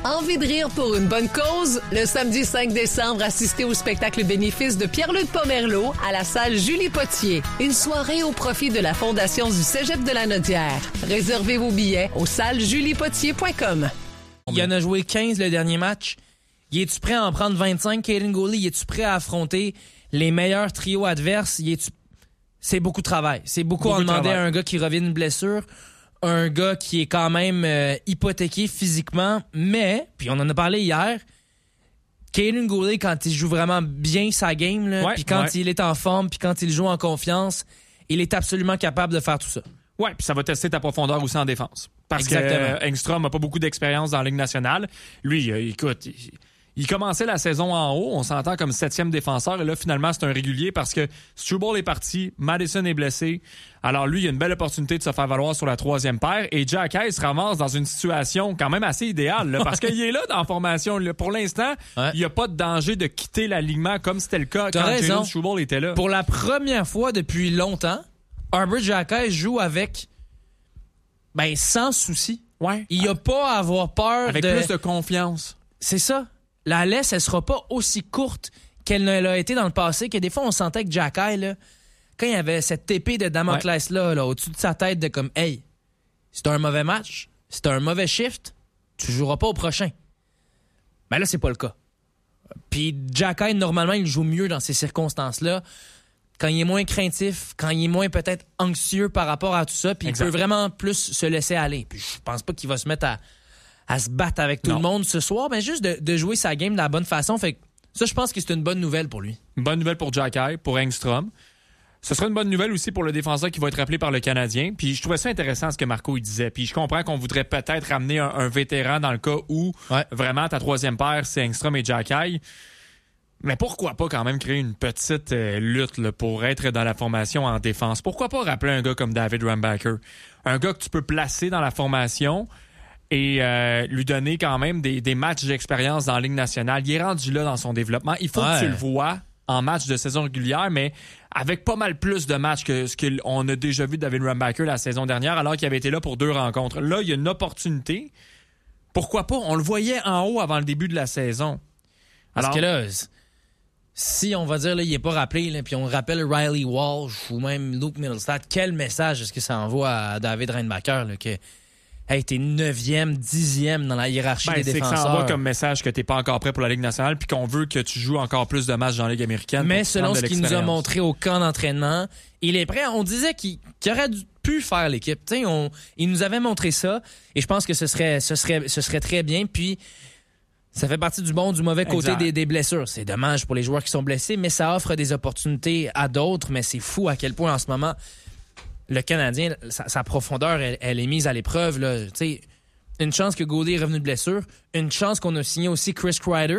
Envie de rire pour une bonne cause? Le samedi 5 décembre, assistez au spectacle bénéfice de Pierre-Luc Pomerleau à la salle Julie Potier. Une soirée au profit de la Fondation du Cégep de la Nodière. Réservez vos billets au salesjuliepotier.com. Il en a joué 15 le dernier match. Y es-tu prêt à en prendre 25, Caden Goulet? Y es-tu prêt à affronter les meilleurs trios adverses? C'est beaucoup de travail. C'est beaucoup en demander à un gars qui revient d'une blessure. Un gars qui est quand même hypothéqué physiquement, mais, puis on en a parlé hier, Caden Goulet, quand il joue vraiment bien sa game, puis quand il est en forme, puis quand il joue en confiance, il est absolument capable de faire tout ça. Ouais, puis ça va tester ta profondeur aussi en défense. Parce que Engstrom n'a pas beaucoup d'expérience dans la Ligue nationale. Lui, écoute... Il commençait la saison en haut, on s'entend comme 7e défenseur, et là, finalement, c'est un régulier parce que Struble est parti, Madison est blessé. Alors lui, il a une belle opportunité de se faire valoir sur la 3e paire, et Jack Hayes se ramasse dans une situation quand même assez idéale, là, parce qu'il est là dans la formation. Là. Pour l'instant, il n'y a pas de danger de quitter l'alignement comme c'était le cas quand Jalen Struble était là. Pour la première fois depuis longtemps, Arbor Jack Hayes joue avec sans souci. Ouais. Il n'y a pas à avoir peur avec plus de confiance. C'est ça. La laisse, elle sera pas aussi courte qu'elle ne l'a été dans le passé, que des fois, on sentait que Jack Hayes, là, quand il y avait cette épée de Damoclès là, au-dessus de sa tête, de comme, hey, c'est un mauvais match, c'est un mauvais shift, tu joueras pas au prochain. Mais là, c'est pas le cas. Puis Jack Hayes, normalement, il joue mieux dans ces circonstances-là, quand il est moins craintif, quand il est moins peut-être anxieux par rapport à tout ça, puis il peut vraiment plus se laisser aller. Puis je pense pas qu'il va se mettre à se battre avec tout le monde ce soir, mais juste de jouer sa game de la bonne façon. Fait que ça, je pense que c'est une bonne nouvelle pour lui. Une bonne nouvelle pour Jack Hayes, pour Engstrom. Ce sera une bonne nouvelle aussi pour le défenseur qui va être appelé par le Canadien. Puis je trouvais ça intéressant ce que Marco il disait. Puis je comprends qu'on voudrait peut-être ramener un vétéran dans le cas où vraiment ta 3e paire, c'est Engstrom et Jack Hayes. Mais pourquoi pas quand même créer une petite lutte là, pour être dans la formation en défense? Pourquoi pas rappeler un gars comme David Rambacker? Un gars que tu peux placer dans la formation et lui donner quand même des matchs d'expérience dans la Ligue nationale. Il est rendu là dans son développement. Il faut que tu le vois en match de saison régulière, mais avec pas mal plus de matchs que ce qu'on a déjà vu de David Rambacker la saison dernière, alors qu'il avait été là pour 2 rencontres. Là, il y a une opportunité. Pourquoi pas? On le voyait en haut avant le début de la saison. Parce que là, si on va dire, là, il n'est pas rappelé, là, puis on rappelle Riley Walsh ou même Luke Middlestad, quel message est-ce que ça envoie à David Rambacker, là, que t'es 9e, 10e dans la hiérarchie des défenseurs. C'est que ça envoie comme message que t'es pas encore prêt pour la Ligue nationale puis qu'on veut que tu joues encore plus de matchs dans la Ligue américaine. Mais selon ce qu'il nous a montré au camp d'entraînement, il est prêt. On disait qu'il aurait pu faire l'équipe. Il nous avait montré ça et je pense que ce serait très bien. Puis ça fait partie du bon, du mauvais côté des blessures. C'est dommage pour les joueurs qui sont blessés, mais ça offre des opportunités à d'autres. Mais c'est fou à quel point en ce moment le Canadien, sa profondeur, elle est mise à l'épreuve. Là. Une chance que Goulet est revenu de blessure. Une chance qu'on a signé aussi Chris Kreider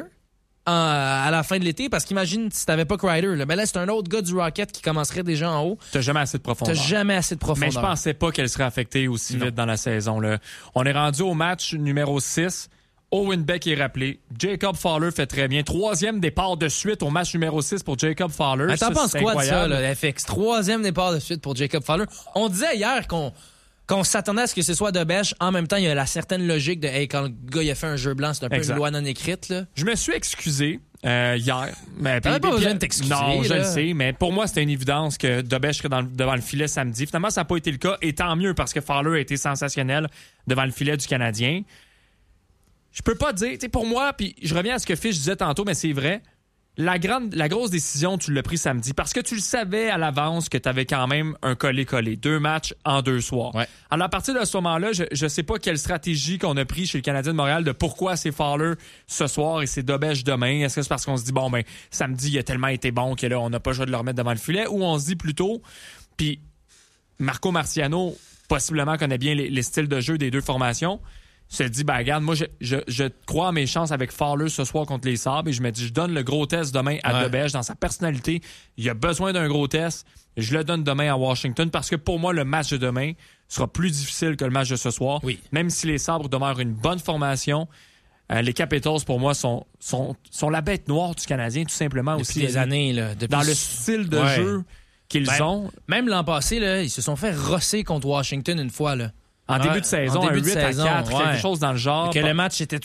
à la fin de l'été. Parce qu'imagine si t'avais pas Kreider. Là, c'est un autre gars du Rocket qui commencerait déjà en haut. T'as jamais assez de profondeur. Mais je pensais pas qu'elle serait affectée aussi vite dans la saison. Là. On est rendu au match numéro 6. Owen Beck est rappelé. Jacob Fowler fait très bien. 3e départ de suite au match numéro 6 pour Jacob Fowler. Mais t'en penses quoi de ça, là, FX? 3e départ de suite pour Jacob Fowler. On disait hier qu'on s'attendait à ce que ce soit de bêche. En même temps, il y a la certaine logique de quand le gars il a fait un jeu blanc, c'est un peu une loi non écrite. Là. Je me suis excusé hier. T'avais pas besoin de t'excuser. Non, je le sais, mais pour moi, c'était une évidence que Debèche serait devant le filet samedi. Finalement, ça n'a pas été le cas, et tant mieux parce que Fowler a été sensationnel devant le filet du Canadien. Je peux pas dire, pour moi, puis je reviens à ce que Fish disait tantôt, mais c'est vrai, la grosse décision, tu l'as pris samedi parce que tu le savais à l'avance que tu avais quand même un collé-collé. 2 matchs en 2 soirs. Ouais. Alors, à partir de ce moment-là, je sais pas quelle stratégie qu'on a pris chez le Canadien de Montréal de pourquoi c'est Fowler ce soir et c'est Debèche demain. Est-ce que c'est parce qu'on se dit, samedi, il a tellement été bon que là, on n'a pas le choix de le remettre devant le filet, ou on se dit plutôt, puis Marco Marciano, possiblement connaît bien les styles de jeu des 2 formations, se dit, regarde, moi, je crois à mes chances avec Fowler ce soir contre les Sabres et je me dis, je donne le gros test demain à Debèche dans sa personnalité. Il a besoin d'un gros test. Je le donne demain à Washington parce que pour moi, le match de demain sera plus difficile que le match de ce soir. Oui. Même si les Sabres demeurent une bonne formation, les Capitals, pour moi, sont la bête noire du Canadien, tout simplement. Depuis des années. Là, dans le style de jeu qu'ils ont. Même l'an passé, là, ils se sont fait rosser contre Washington une fois. Là. En début de saison, un 8-4, quelque chose dans le genre. Que le match était